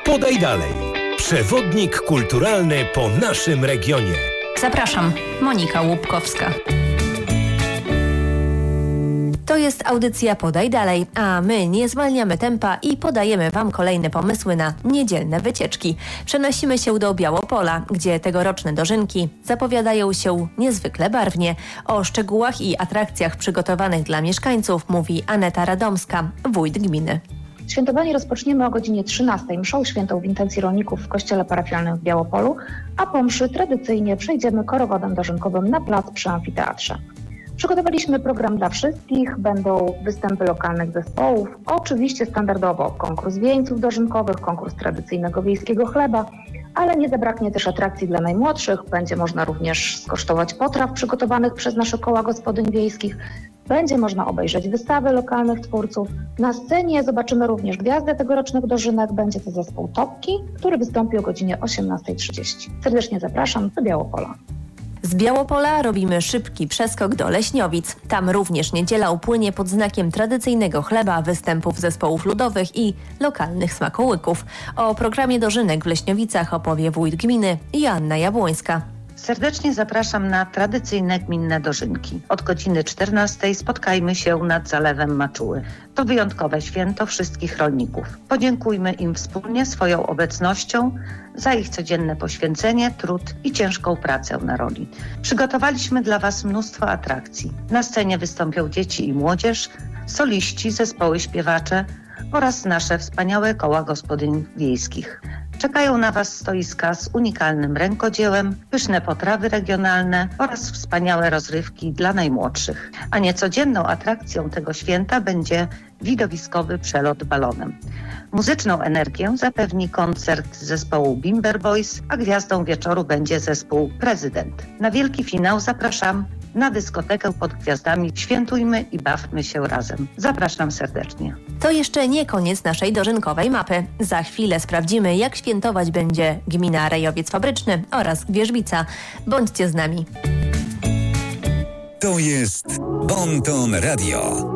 Podaj dalej. Przewodnik kulturalny po naszym regionie. Zapraszam, Monika Łupkowska. To jest audycja Podaj Dalej, a my nie zwalniamy tempa i podajemy Wam kolejne pomysły na niedzielne wycieczki. Przenosimy się do Białopola, gdzie tegoroczne dożynki zapowiadają się niezwykle barwnie. O szczegółach i atrakcjach przygotowanych dla mieszkańców mówi Aneta Radomska, wójt gminy. Świętowanie rozpoczniemy o godzinie 13:00 mszą świętą w intencji rolników w kościele parafialnym w Białopolu, a po mszy tradycyjnie przejdziemy korowodem dożynkowym na plac przy amfiteatrze. Przygotowaliśmy program dla wszystkich, będą występy lokalnych zespołów, oczywiście standardowo konkurs wieńców dożynkowych, konkurs tradycyjnego wiejskiego chleba, ale nie zabraknie też atrakcji dla najmłodszych, będzie można również skosztować potraw przygotowanych przez nasze koła gospodyń wiejskich, będzie można obejrzeć wystawy lokalnych twórców. Na scenie zobaczymy również gwiazdę tegorocznych dożynek, będzie to zespół Topki, który wystąpi o godzinie 18:30. Serdecznie zapraszam do Białopola. Z Białopola robimy szybki przeskok do Leśniowic. Tam również niedziela upłynie pod znakiem tradycyjnego chleba, występów zespołów ludowych i lokalnych smakołyków. O programie dożynek w Leśniowicach opowie wójt gminy Joanna Jabłońska. Serdecznie zapraszam na tradycyjne gminne dożynki. Od godziny 14:00 spotkajmy się nad Zalewem Maczuły. To wyjątkowe święto wszystkich rolników. Podziękujmy im wspólnie swoją obecnością za ich codzienne poświęcenie, trud i ciężką pracę na roli. Przygotowaliśmy dla Was mnóstwo atrakcji. Na scenie wystąpią dzieci i młodzież, soliści, zespoły śpiewacze oraz nasze wspaniałe koła gospodyń wiejskich. Czekają na Was stoiska z unikalnym rękodziełem, pyszne potrawy regionalne oraz wspaniałe rozrywki dla najmłodszych. A niecodzienną atrakcją tego święta będzie widowiskowy przelot balonem. Muzyczną energię zapewni koncert zespołu Bimber Boys, a gwiazdą wieczoru będzie zespół Prezydent. Na wielki finał zapraszam na dyskotekę pod gwiazdami. Świętujmy i bawmy się razem. Zapraszam serdecznie. To jeszcze nie koniec naszej dożynkowej mapy. Za chwilę sprawdzimy, jak świętować będzie gmina Rejowiec Fabryczny oraz Gwierzbica. Bądźcie z nami. To jest Bon Ton Radio.